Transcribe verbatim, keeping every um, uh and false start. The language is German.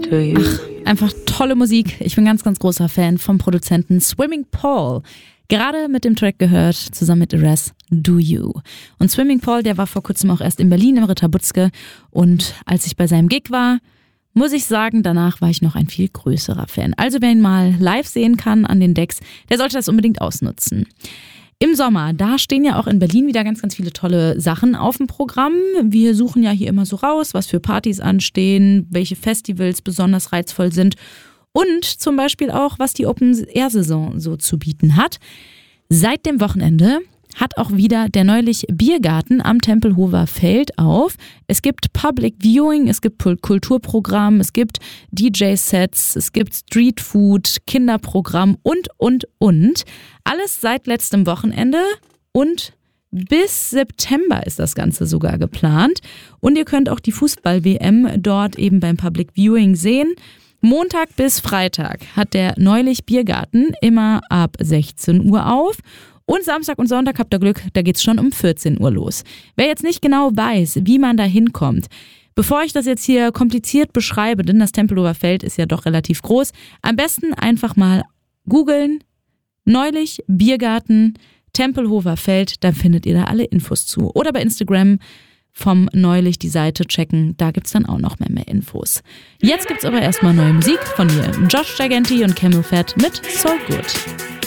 to you. Ach, einfach tolle Musik. Ich bin ganz, ganz großer Fan vom Produzenten Swimming Paul. Gerade mit dem Track gehört, zusammen mit Erez, Do You. Und Swimming Paul, der war vor kurzem auch erst in Berlin im Ritter Butzke. Und als ich bei seinem Gig war, muss ich sagen, danach war ich noch ein viel größerer Fan. Also wer ihn mal live sehen kann an den Decks, der sollte das unbedingt ausnutzen. Im Sommer, da stehen ja auch in Berlin wieder ganz, ganz viele tolle Sachen auf dem Programm. Wir suchen ja hier immer so raus, was für Partys anstehen, welche Festivals besonders reizvoll sind und zum Beispiel auch, was die Open-Air-Saison so zu bieten hat. Seit dem Wochenende hat auch wieder der neulich Biergarten am Tempelhofer Feld auf. Es gibt Public Viewing, es gibt Kulturprogramm, es gibt D J-Sets, es gibt Streetfood, Kinderprogramm und, und, und. Alles seit letztem Wochenende und bis September ist das Ganze sogar geplant. Und ihr könnt auch die Fußball-W M dort eben beim Public Viewing sehen. Montag bis Freitag hat der neulich Biergarten immer ab sechzehn Uhr auf. Und Samstag und Sonntag habt ihr Glück, da geht's schon um vierzehn Uhr los. Wer jetzt nicht genau weiß, wie man da hinkommt, bevor ich das jetzt hier kompliziert beschreibe, denn das Tempelhofer Feld ist ja doch relativ groß, am besten einfach mal googeln, neulich Biergarten, Tempelhofer Feld, dann findet ihr da alle Infos zu. Oder bei Instagram vom neulich die Seite checken, da gibt's dann auch noch mehr, mehr Infos. Jetzt gibt's aber erstmal neue Musik von mir, Josh Gigante und Camel Fat mit So Good.